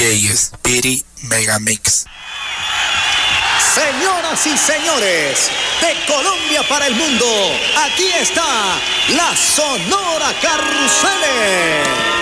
DJ Speedy Megamix. Señoras y señores, de Colombia para el mundo, aquí está la Sonora Carruseles.